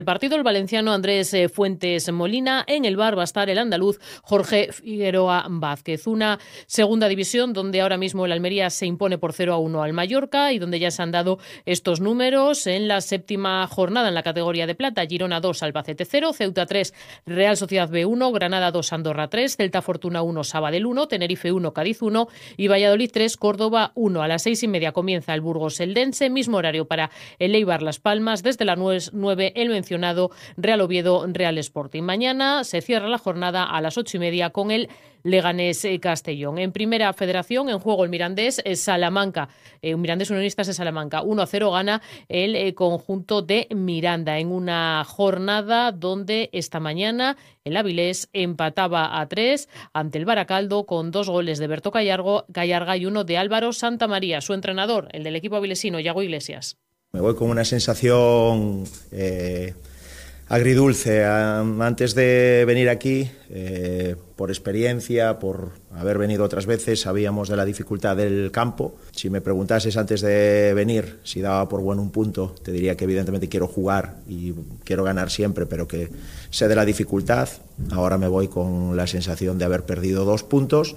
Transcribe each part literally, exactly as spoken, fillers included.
El partido, el valenciano Andrés Fuentes Molina. En el bar va a estar el andaluz Jorge Figueroa Vázquez. Una segunda división donde ahora mismo el Almería se impone por cero a uno al Mallorca y donde ya se han dado estos números en la séptima jornada en la categoría de plata. Girona dos, Albacete cero, Ceuta tres, Real Sociedad B uno, Granada dos, Andorra tres, Celta Fortuna uno, Sabadell uno, Tenerife uno, Cádiz uno y Valladolid tres, Córdoba uno. A las seis y media comienza el Burgos Eldense, mismo horario para el Eibar Las Palmas. Desde las nueve el mencionado Real Oviedo, Real Sporting. Mañana se cierra la jornada a las ocho y media con el Leganés Castellón. En Primera Federación, en juego el Mirandés Salamanca. Eh, Mirandés Unionistas de Salamanca. uno a cero gana el eh, conjunto de Miranda en una jornada donde esta mañana el Avilés empataba a tres ante el Baracaldo con dos goles de Berto Gallargo, Gallarga y uno de Álvaro Santamaría. Su entrenador, el del equipo avilesino, Yago Iglesias. Me voy con una sensación eh, agridulce. Antes de venir aquí, eh, por experiencia, por haber venido otras veces, sabíamos de la dificultad del campo. Si me preguntases antes de venir si daba por bueno un punto, te diría que evidentemente quiero jugar y quiero ganar siempre, pero que sé de la dificultad. Ahora me voy con la sensación de haber perdido dos puntos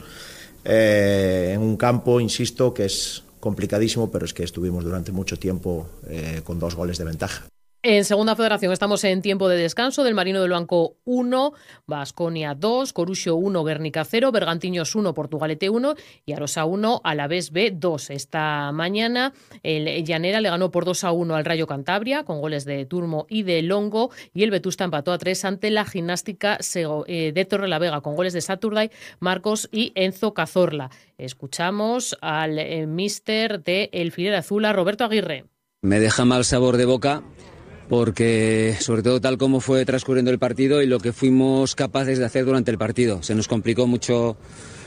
eh, en un campo, insisto, que es complicadísimo, pero es que estuvimos durante mucho tiempo eh, con dos goles de ventaja. En Segunda Federación estamos en tiempo de descanso. Del Marino del Banco uno, Baskonia dos, Coruxo uno, Guernica cero, Bergantiños uno, Portugalete uno y Arosa uno, Alavés B dos. Esta mañana el Llanera le ganó por dos a uno al Rayo Cantabria con goles de Turmo y de Longo y el Vetusta empató a tres ante la Gimnástica de Torrelavega con goles de Saturday, Marcos y Enzo Cazorla. Escuchamos al eh, míster de El Filial Azul, a Roberto Aguirre. Me deja mal sabor de boca porque, sobre todo tal como fue transcurriendo el partido y lo que fuimos capaces de hacer durante el partido. Se nos complicó mucho,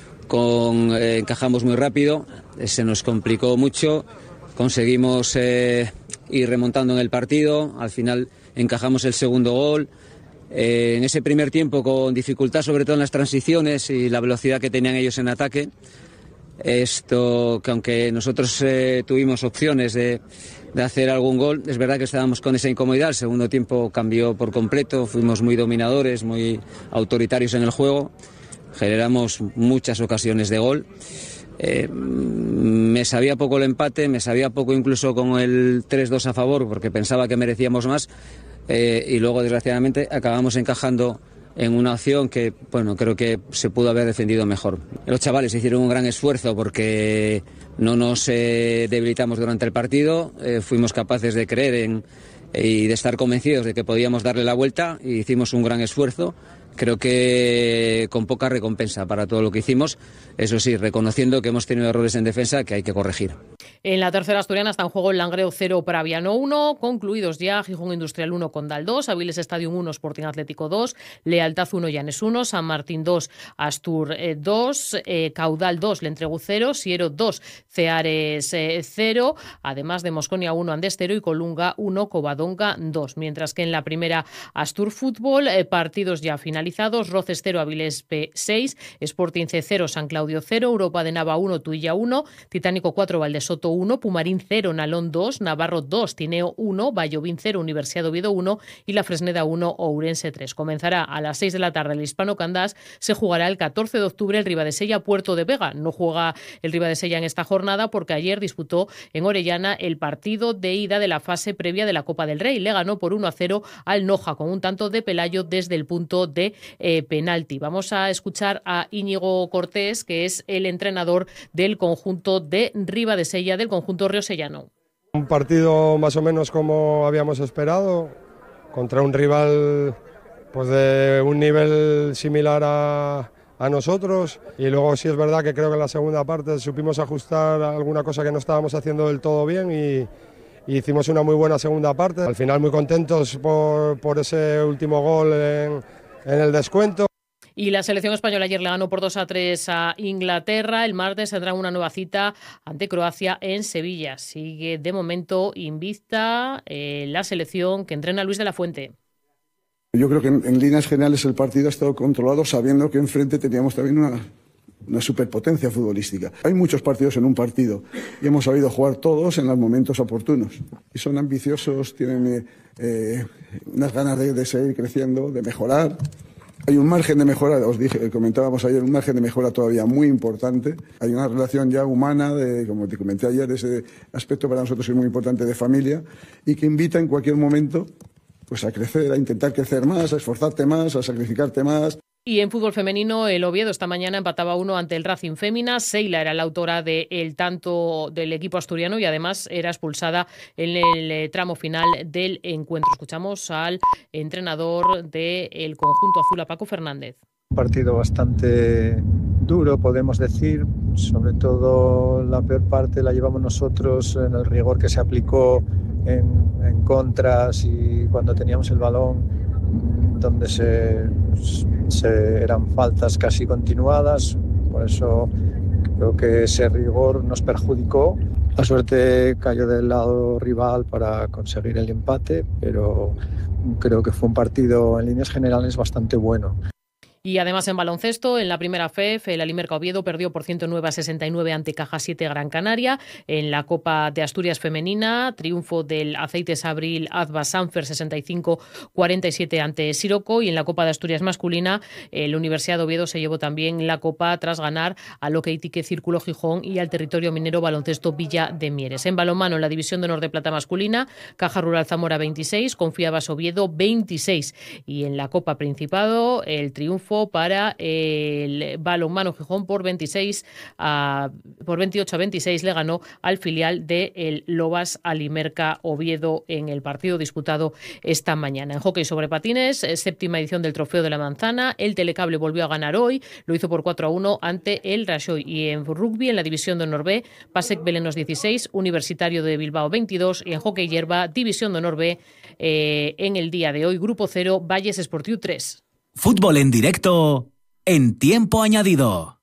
con, eh, encajamos muy rápido, se nos complicó mucho, conseguimos eh, ir remontando en el partido, al final encajamos el segundo gol. Eh, en ese primer tiempo con dificultad, sobre todo en las transiciones y la velocidad que tenían ellos en ataque. Esto, que aunque nosotros eh, tuvimos opciones de, de hacer algún gol, es verdad que estábamos con esa incomodidad. El segundo tiempo cambió por completo, fuimos muy dominadores, muy autoritarios en el juego, generamos muchas ocasiones de gol. Eh, me sabía poco el empate, me sabía poco incluso con el tres dos a favor, porque pensaba que merecíamos más, eh, y luego desgraciadamente acabamos encajando en una opción que, bueno, creo que se pudo haber defendido mejor. Los chavales hicieron un gran esfuerzo porque no nos eh, debilitamos durante el partido, eh, fuimos capaces de creer en, y de estar convencidos de que podíamos darle la vuelta y hicimos un gran esfuerzo. Creo que con poca recompensa para todo lo que hicimos, eso sí, reconociendo que hemos tenido errores en defensa que hay que corregir. En la tercera asturiana está en juego el Langreo cero, Praviano uno, concluidos ya Gijón Industrial uno, Condal dos, Aviles Stadium uno, Sporting Atlético dos, Lealtad uno, Llanes uno, San Martín dos, Astur dos, eh, Caudal dos, Lentregu cero, Siero dos, Ceares eh, cero, además de Mosconia uno, Andes cero y Colunga uno, Covadonga dos. Mientras que en la primera Astur Fútbol, eh, partidos ya finalizados, Roces cero, Avilés P seis, Sporting C cero, San Claudio cero, Europa de Nava uno, Tuilla uno, Titánico cuatro, Valdesoto uno, Pumarín cero, Nalón dos, Navarro dos, Tineo uno, Vallovín cero, Universidad de Oviedo uno y La Fresneda uno, Ourense tres. Comenzará a las seis de la tarde el Hispano Candás, se jugará el catorce de octubre el Ribadesella Puerto de Vega. No juega el Ribadesella en esta jornada porque ayer disputó en Orellana el partido de ida de la fase previa de la Copa del Rey. Le ganó por uno a cero al Noja con un tanto de Pelayo desde el punto de eh, penalti. Vamos a escuchar a Íñigo Cortés, que es el entrenador del conjunto de Ribadesella, del conjunto riosellano. Un partido más o menos como habíamos esperado, contra un rival pues de un nivel similar a, a nosotros, y luego sí es verdad que creo que en la segunda parte supimos ajustar alguna cosa que no estábamos haciendo del todo bien y, y hicimos una muy buena segunda parte. Al final muy contentos por, por ese último gol en, en el descuento. Y la selección española ayer le ganó por dos a tres a Inglaterra. El martes tendrá una nueva cita ante Croacia en Sevilla. Sigue de momento invicta eh, la selección que entrena Luis de la Fuente. Yo creo que en, en líneas generales el partido ha estado controlado, sabiendo que enfrente teníamos también una, una superpotencia futbolística. Hay muchos partidos en un partido y hemos sabido jugar todos en los momentos oportunos. Y son ambiciosos, tienen eh, unas ganas de, de seguir creciendo, de mejorar. Hay un margen de mejora, os dije, comentábamos ayer, un margen de mejora todavía muy importante. Hay una relación ya humana, de, como te comenté ayer, ese aspecto para nosotros es muy importante de familia y que invita en cualquier momento pues, a crecer, a intentar crecer más, a esforzarte más, a sacrificarte más. Y en fútbol femenino, el Oviedo esta mañana empataba uno ante el Racing Fémina. Seila era la autora del tanto del equipo asturiano y además era expulsada en el tramo final del encuentro. Escuchamos al entrenador del conjunto azul, a Paco Fernández. Un partido bastante duro, podemos decir. Sobre todo la peor parte la llevamos nosotros en el rigor que se aplicó en, en contras y cuando teníamos el balón, donde se, se eran faltas casi continuadas. Por eso creo que ese rigor nos perjudicó. La suerte cayó del lado rival para conseguir el empate, pero creo que fue un partido en líneas generales bastante bueno. Y además en baloncesto, en la primera F E F, el Alimerca Oviedo perdió por ciento nueve a sesenta y nueve ante Caja siete Gran Canaria. En la Copa de Asturias femenina, triunfo del Aceites Abril Azba Sanfer sesenta y cinco a cuarenta y siete ante Siroco. Y en la Copa de Asturias masculina, el Universidad de Oviedo se llevó también la Copa tras ganar al Okeitique Círculo Gijón y al Territorio Minero Baloncesto Villa de Mieres. En balonmano, en la División de Honor de Plata masculina, Caja Rural Zamora veintiséis, Confiabas Oviedo veintiséis. Y en la Copa Principado, el triunfo para el balonmano Gijón por veintiséis a, por veintiocho a veintiséis le ganó al filial de el Lobas Alimerca Oviedo en el partido disputado esta mañana. En hockey sobre patines, séptima edición del Trofeo de la Manzana, el Telecable volvió a ganar hoy, lo hizo por cuatro a uno ante el Rajoy. Y en rugby, en la División de Honor B, Pasek Belenos dieciséis, Universitario de Bilbao veintidós, y en hockey hierba, División de Honor B, eh, en el día de hoy, Grupo cero, Valles Sportiu tres. Fútbol en directo en tiempo añadido.